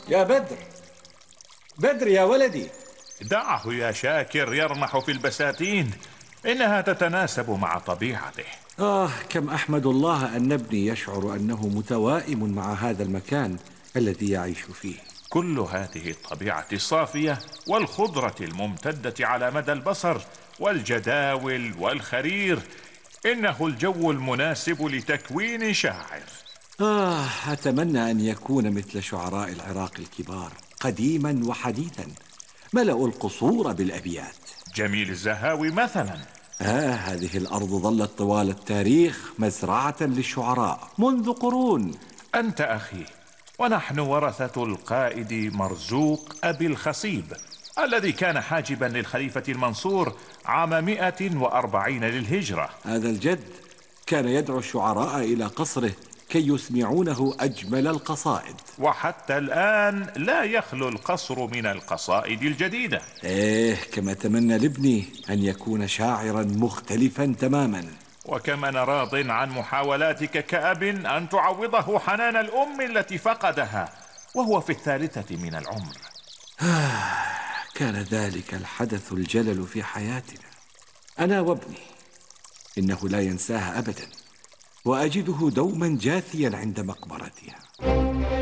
يا بدر، بدر يا ولدي. دعه يا شاكر يرمح في البساتين، إنها تتناسب مع طبيعته. كم أحمد الله أن ابني يشعر أنه متوائم مع هذا المكان الذي يعيش فيه. كل هذه الطبيعة الصافية والخضرة الممتدة على مدى البصر والجداول والخرير، إنه الجو المناسب لتكوين شاعر. أتمنى أن يكون مثل شعراء العراق الكبار قديما وحديثا، ملأوا القصور بالأبيات. جميل الزهاوي مثلا. هذه الأرض ظلت طوال التاريخ مزرعة للشعراء منذ قرون. أنت أخي، ونحن ورثة القائد مرزوق أبي الخصيب، الذي كان حاجبا للخليفة المنصور عام 140 للهجرة. هذا الجد كان يدعو الشعراء إلى قصره كي يسمعونه أجمل القصائد. وحتى الآن لا يخلو القصر من القصائد الجديدة. كما أتمنى لابني أن يكون شاعرا مختلفا تماما. وكما أنا راض عن محاولاتك كأب أن تعوضه حنان الأم التي فقدها وهو في الثالثة من العمر. كان ذلك الحدث الجلل في حياتنا، أنا وابني، إنه لا ينساها أبدا، وأجده دوما جاثيا عند مقبرتها.